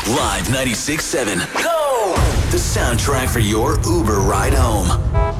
Live 96.7. Go! The soundtrack for your Uber ride home.